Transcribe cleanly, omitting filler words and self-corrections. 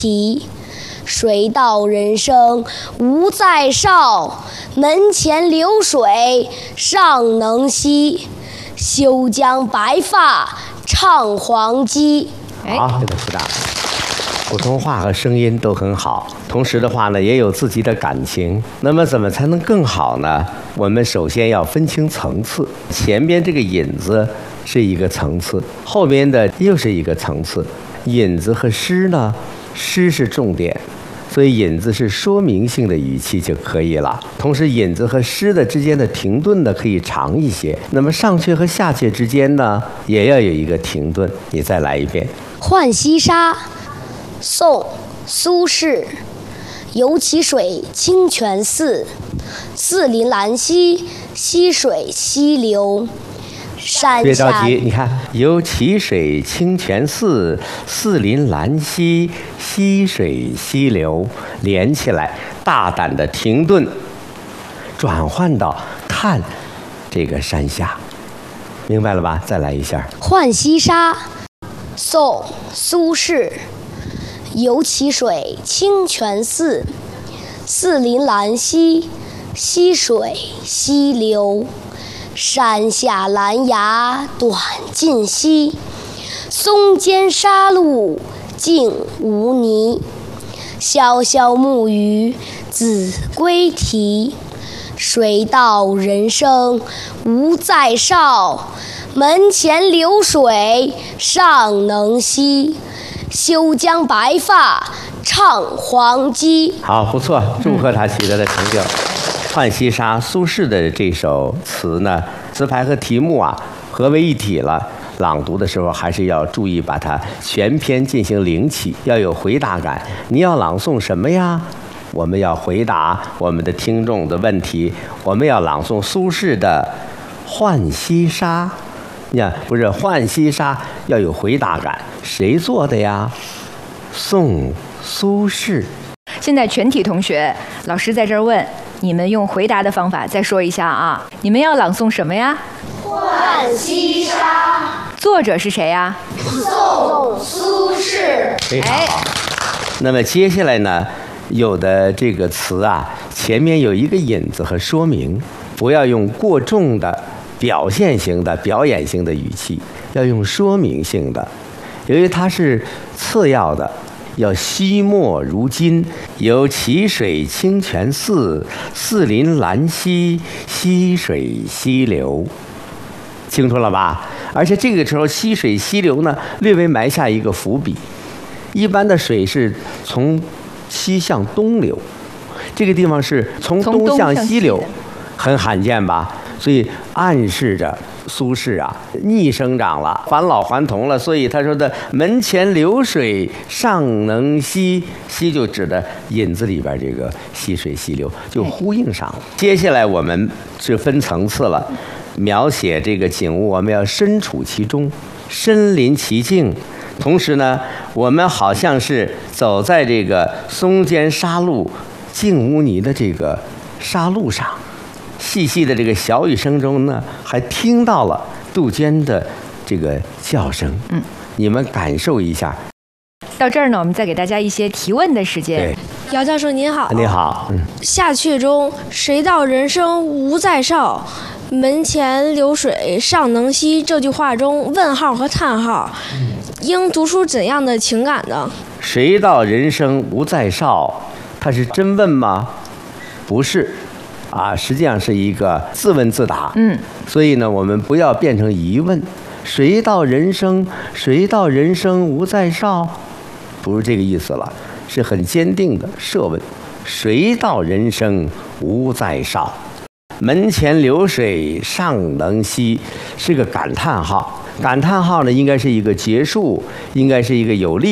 题。水到人生无再少，门前流水尚能西。休将白发唱黄鸡。 好，这个是的。普通话和声音都很好，同时的话呢，也有自己的感情。那么怎么才能更好呢？我们首先要分清层次，前边这个引子是一个层次，后边的又是一个层次。引子和诗呢，诗是重点，所以引子是说明性的语气就可以了。同时，引子和诗的之间的停顿呢，可以长一些。那么上阙和下阙之间呢，也要有一个停顿。你再来一遍。 浣溪沙，宋·苏轼。游其水清泉寺，寺临兰溪，溪水西流。 别着急，你看，游其水清泉寺，寺临兰溪，溪水西流，连起来，大胆的停顿，转换到看这个山下，明白了吧？再来一下。 浣溪沙，宋·苏轼。游其水清泉寺，寺临兰溪，溪水西流。山下兰芽短尽稀，松间沙路净无泥。潇潇暮雨子规啼，水到人生无再少。门前流水尚能西，休将白发唱黄鸡。 好，不错，祝贺他取得的成就。浣溪沙，苏轼的这首词呢，词牌和题目啊合为一体了。朗读的时候还是要注意把它全篇进行领起，要有回答感。你要朗诵什么呀？我们要回答我们的听众的问题。我们要朗诵苏轼的《浣溪沙》。你看，不是浣溪沙要有回答感，谁做的呀？宋苏轼。 现在全体同学，老师在这儿问你们，用回答的方法再说一下啊！你们要朗诵什么呀？ 浣溪沙。 作者是谁呀？ 宋苏轼。 非常好。那么接下来呢，有的这个词啊，前面有一个引子和说明，不要用过重的表现型的表演性的语气，要用说明性的，由于它是次要的。要惜墨如金，游其水清泉寺，寺临兰溪，溪水西流。清楚了吧？而且这个时候溪水西流呢，略微埋下一个伏笔。一般的水是从西向东流，这个地方是从东向西流，很罕见吧？所以暗示着苏轼啊逆生长了，返老还童了。所以他说的门前流水尚能西，西就指的引子里边这个溪水西流，就呼应上了。接下来我们是分层次了，描写这个景物，我们要身处其中，身临其境。同时呢，我们好像是走在这个松间沙路净污泥的这个沙路上，细细的这个小雨声中呢，还听到了杜鹃的这个叫声。你们感受一下。 到这儿呢，我们再给大家一些提问的时间。 姚教授您好。 你好。 下阙中“谁道人生无再少，门前流水尚能西”这句话中，问号和叹号，应读出怎样的情感呢？ 谁道人生无再少，他是真问吗？不是。实际上是一个自问自答。所以呢，我们不要变成疑问。谁道人生无再少？不是这个意思了，是很坚定的设问。谁道人生无再少？门前流水尚能西，是个感叹号。感叹号呢，应该是一个结束，应该是一个有力